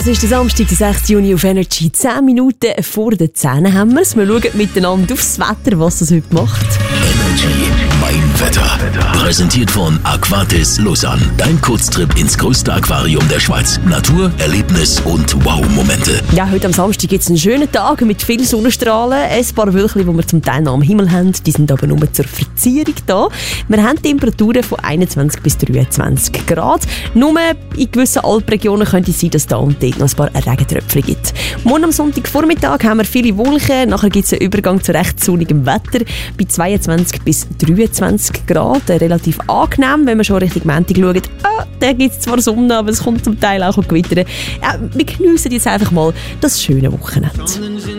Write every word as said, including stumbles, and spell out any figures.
Es ist der Samstag, der sechste Juni auf Energy. Zehn Minuten vor den zehn haben wir es. Wir schauen miteinander aufs Wetter, was es heute macht. Energy, mein Wetter. Präsentiert von Aquatis Lausanne. Dein Kurztrip ins größte Aquarium der Schweiz. Natur, Erlebnis und Wow-Momente. Ja, heute am Samstag gibt es einen schönen Tag mit vielen Sonnenstrahlen. Ein paar Wölkchen, die wir zum Teil noch am Himmel haben, die sind aber nur zur Verzierung da. Wir haben Temperaturen von einundzwanzig bis dreiundzwanzig Grad. Nur in gewissen Alpregionen könnte es sein, dass da und dort noch ein paar Regentröpfchen gibt. Morgen am Sonntagvormittag haben wir viele Wolken. Nachher gibt es einen Übergang zu recht sonnigem Wetter bei zweiundzwanzig bis dreiundzwanzig Grad. Relativ angenehm, wenn wir schon Richtung Montag schauen. Ah, da gibt es zwar Sonne, aber es kommt zum Teil auch Gewitter. Ja, wir geniessen jetzt einfach mal das schöne Wochenende.